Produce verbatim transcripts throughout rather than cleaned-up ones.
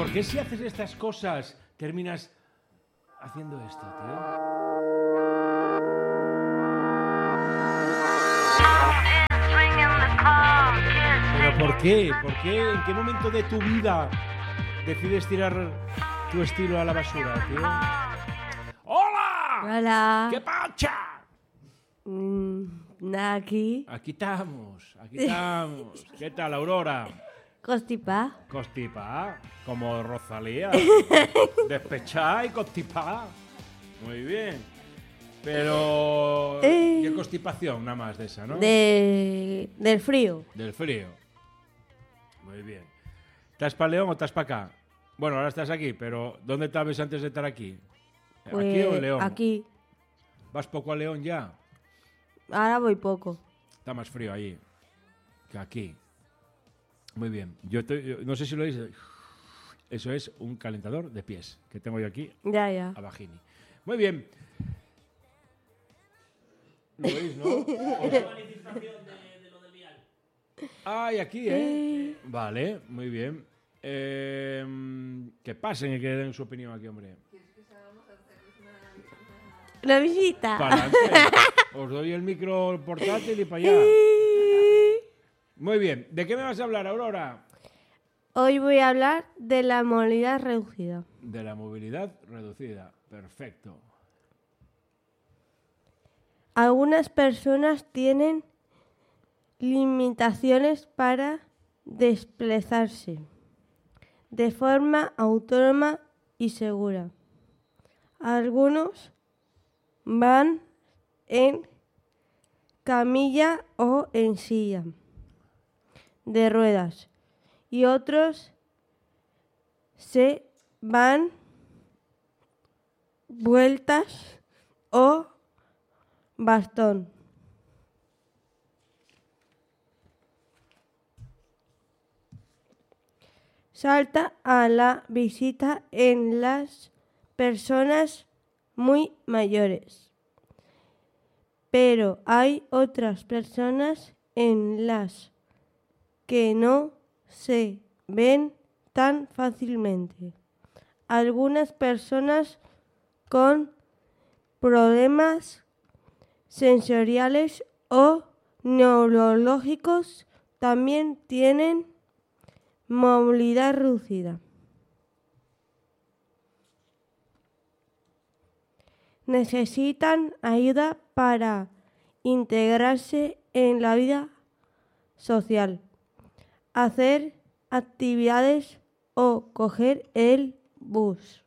¿Por qué si haces estas cosas terminas haciendo esto, tío? ¿Pero por qué? ¿Por qué? ¿En qué momento de tu vida decides tirar tu estilo a la basura, tío? ¡Hola! Hola. ¿Qué pacha? Mm, nada, aquí. Aquí estamos, aquí estamos. ¿Qué tal, Aurora? Constipa. Constipa, como Rosalía. Despechada y constipada. Muy bien. Pero... Eh. ¿Qué constipación? Nada más de esa, ¿no? De, del frío. Del frío. Muy bien. ¿Estás para León o estás para acá? Bueno, ahora estás aquí, pero ¿dónde estabas antes de estar aquí? ¿Aquí Pues, o en León? Aquí. ¿Vas poco a León ya? Ahora voy poco. Está más frío allí que aquí. Muy bien. Yo, estoy, yo no sé si lo veis. Eso es un calentador de pies que tengo yo aquí Ya, ya. a Bajini. Muy bien. ¿Lo veis, no? Ay, aquí, ¿eh? Vale, muy bien. Eh, que pasen y que den su opinión aquí, hombre. Una visita. Para adelante. Os doy el micro portátil y para allá. Muy bien. ¿De qué me vas a hablar, Aurora? Hoy voy a hablar de la movilidad reducida. De la movilidad reducida. Perfecto. Algunas personas tienen limitaciones para desplazarse de forma autónoma y segura. Algunos van en camilla o en silla de ruedas y otros se van vueltas o bastón. Salta a la visita en las personas muy mayores. Pero hay otras personas en las que no se ven tan fácilmente. Algunas personas con problemas sensoriales o neurológicos también tienen movilidad reducida. Necesitan ayuda para integrarse en la vida social, hacer actividades o coger el bus.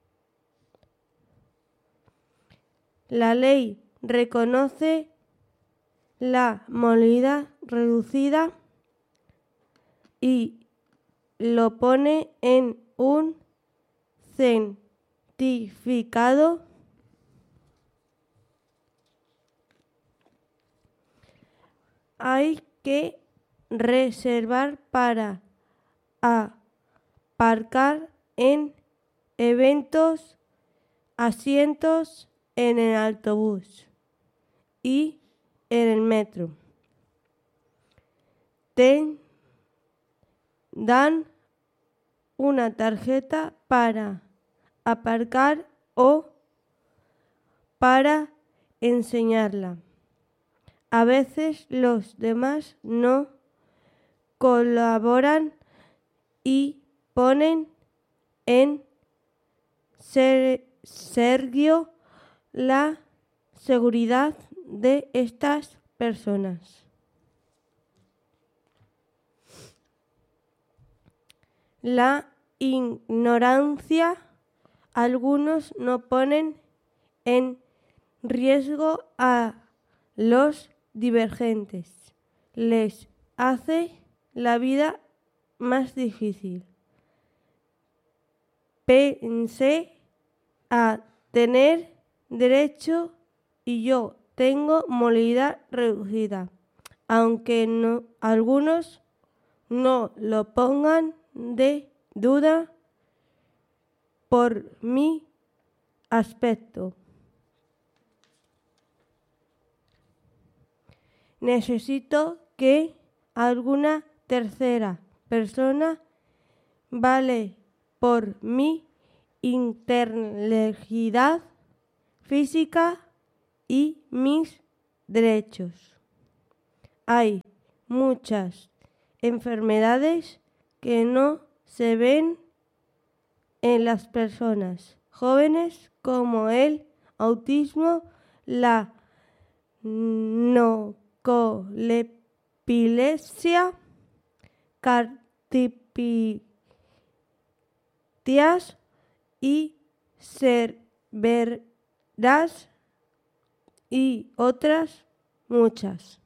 La ley reconoce la movilidad reducida y lo pone en un certificado hay que reservar para aparcar en eventos, asientos en el autobús y en el metro. Te dan una tarjeta para aparcar o para enseñarla. A veces los demás no colaboran y ponen en serio la seguridad de estas personas. La ignorancia, algunos no ponen en riesgo a los divergentes, les hace la vida más difícil. Pensé a tener derecho y yo tengo movilidad reducida, aunque no, algunos no lo pongan de duda por mi aspecto. Necesito que alguna tercera persona vale por mi integridad física y mis derechos. Hay muchas enfermedades que no se ven en las personas jóvenes, como el autismo, la narcolepsia, cardiopatias y severas y otras muchas.